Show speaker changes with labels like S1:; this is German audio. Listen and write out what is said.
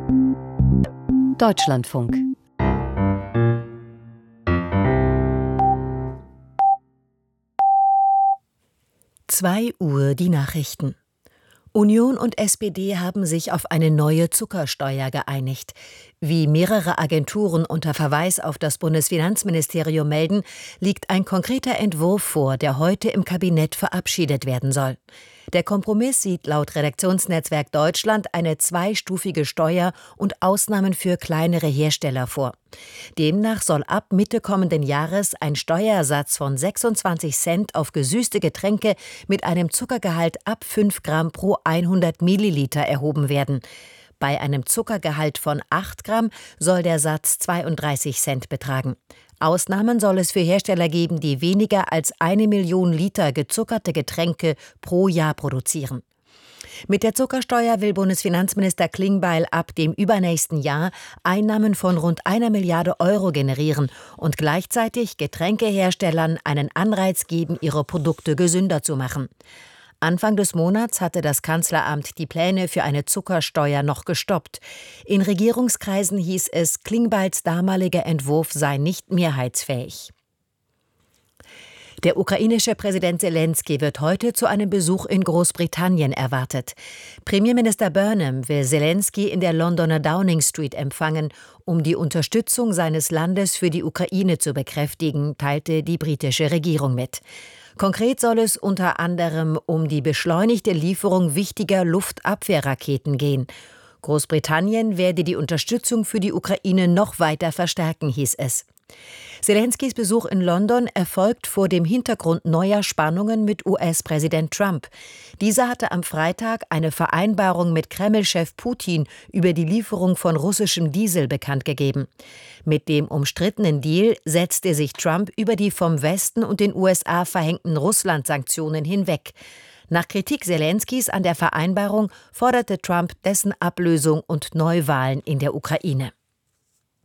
S1: Deutschlandfunk. Zwei Uhr die Nachrichten. Union und SPD haben sich auf eine neue Zuckersteuer geeinigt. Wie mehrere Agenturen unter Verweis auf das Bundesfinanzministerium melden, liegt ein konkreter Entwurf vor, der heute im Kabinett verabschiedet werden soll. Der Kompromiss sieht laut Redaktionsnetzwerk Deutschland eine zweistufige Steuer und Ausnahmen für kleinere Hersteller vor. Demnach soll ab Mitte kommenden Jahres ein Steuersatz von 26 Cent auf gesüßte Getränke mit einem Zuckergehalt ab 5 Gramm pro 100 Milliliter erhoben werden. Bei einem Zuckergehalt von 8 Gramm soll der Satz 32 Cent betragen. Ausnahmen soll es für Hersteller geben, die weniger als 1 Million Liter gezuckerte Getränke pro Jahr produzieren. Mit der Zuckersteuer will Bundesfinanzminister Klingbeil ab dem übernächsten Jahr Einnahmen von rund 1 Milliarde Euro generieren und gleichzeitig Getränkeherstellern einen Anreiz geben, ihre Produkte gesünder zu machen. Anfang des Monats hatte das Kanzleramt die Pläne für eine Zuckersteuer noch gestoppt. In Regierungskreisen hieß es, Klingbeils damaliger Entwurf sei nicht mehrheitsfähig. Der ukrainische Präsident Selenskyj wird heute zu einem Besuch in Großbritannien erwartet. Premierminister Burnham will Selenskyj in der Londoner Downing Street empfangen, um die Unterstützung seines Landes für die Ukraine zu bekräftigen, teilte die britische Regierung mit. Konkret soll es unter anderem um die beschleunigte Lieferung wichtiger Luftabwehrraketen gehen. Großbritannien werde die Unterstützung für die Ukraine noch weiter verstärken, hieß es. Selenskys Besuch in London erfolgt vor dem Hintergrund neuer Spannungen mit US-Präsident Trump. Dieser hatte am Freitag eine Vereinbarung mit Kreml-Chef Putin über die Lieferung von russischem Diesel bekannt gegeben. Mit dem umstrittenen Deal setzte sich Trump über die vom Westen und den USA verhängten Russland-Sanktionen hinweg. Nach Kritik Selenskys an der Vereinbarung forderte Trump dessen Ablösung und Neuwahlen in der Ukraine.